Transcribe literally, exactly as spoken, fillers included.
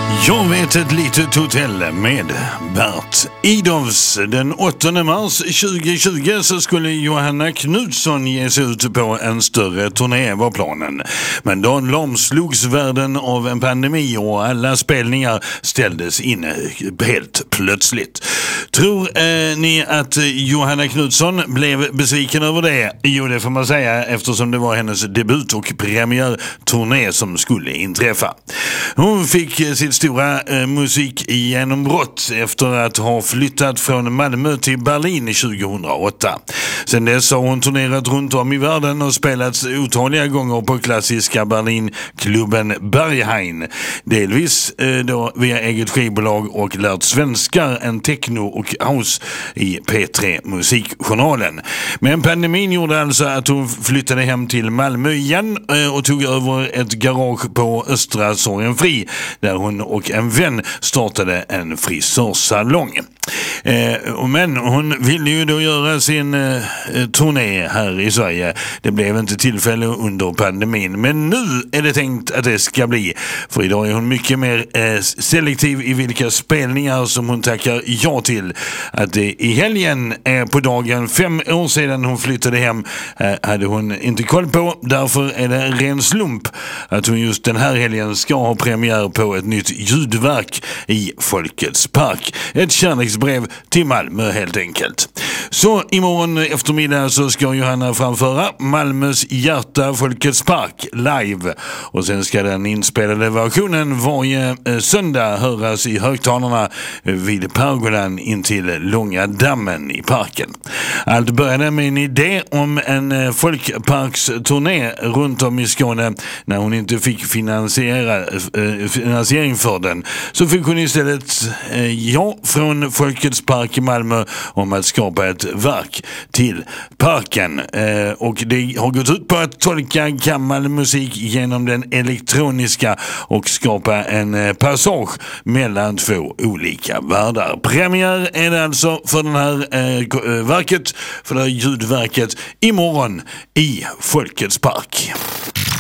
Jag vet ett litet hotell med Bert Idovs. Den åttonde mars tjugohundratjugo så skulle Johanna Knutsson ge sig ut på en större turné var planen. Men då lamslogs världen av en pandemi och alla spelningar ställdes in helt plötsligt. Tror eh, ni att Johanna Knutsson blev besviken över det? Jo, det får man säga eftersom det var hennes debut- och premiärturné som skulle inträffa. Hon fick sitt stora eh, musikgenombrott efter att ha flyttat från Malmö till Berlin tjugohundraåtta. Sen dess har hon turnerat runt om i världen och spelats otaliga gånger på klassiska Berlinklubben Berghain. Delvis eh, då via eget skivbolag och lärt svenskar en techno och house i P tre Musikjournalen. Men pandemin gjorde alltså att hon flyttade hem till Malmö igen eh, och tog över ett garage på Östra Sorgenfri där hon och en vän startade en frisörsalong. Eh, men hon ville ju då göra sin eh, turné här i Sverige. Det blev inte tillfälle under pandemin, men nu är det tänkt att det ska bli. För idag är hon mycket mer eh, selektiv i vilka spelningar som hon tackar ja till. Att det i helgen är på dagen fem år sedan hon flyttade hem eh, hade hon inte koll på. Därför är det en ren slump att hon just den här helgen ska ha premiär på ett nytt ljudverk i Folkets park. Ett kärleksbrev till Malmö helt enkelt. Så imorgon eftermiddag så ska Johanna framföra Malmös hjärta Folkets park live. Och sen ska den inspelade versionen varje eh, söndag höras i högtalarna vid pergolan in till Långa dammen i parken. Allt började med en idé om en eh, folkparksturné runt om i Skåne. När hon inte fick finansiera, eh, finansiering för den så fick hon istället eh, ja från Folkets park i Malmö om att skapa ett verk till parken. Eh, och det har gått ut på att tolka gammal musik genom den elektroniska och skapa en eh, passage mellan två olika världar. Premiär är det alltså för den här eh, verket, för det här ljudverket imorgon i Folkets park.